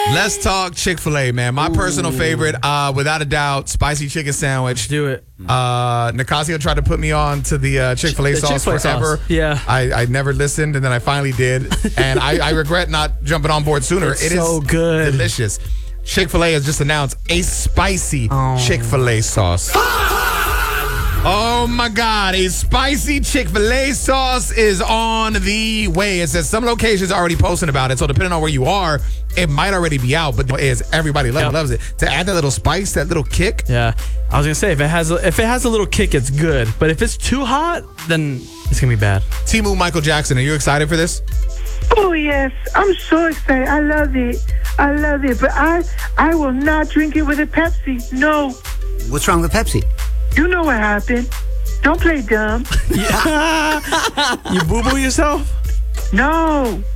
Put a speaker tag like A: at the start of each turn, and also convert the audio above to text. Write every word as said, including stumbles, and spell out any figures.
A: Let's talk Chick-fil-A, man. My Ooh. personal favorite, uh, without a doubt, spicy chicken sandwich.
B: Do it.
A: Uh, Nicasio tried to put me on to the uh, Chick-fil-A
B: the
A: sauce
B: Chick-fil-A
A: forever.
B: Sauce. Yeah.
A: I, I never listened, and then I finally did. And I, I regret not jumping on board sooner.
B: It's
A: it
B: so
A: is
B: good.
A: delicious. Chick-fil-A has just announced a spicy oh. Chick-fil-A sauce. Oh my God, a spicy Chick-fil-A sauce is on the way. It says some locations are already posting about it, so depending on where you are, it might already be out, but is everybody loves, yep. loves it. To add that little spice, that little kick.
B: Yeah, I was gonna say if it has a, if it has a little kick, it's good. But if it's too hot, then it's gonna be bad.
A: Timu Michael Jackson, are you excited for this?
C: Oh yes, I'm so excited. I love it. I love it, but I I will not drink it with a Pepsi. No.
D: What's wrong with Pepsi?
C: You know what happened. Don't play dumb.
B: You boo-boo yourself?
C: No.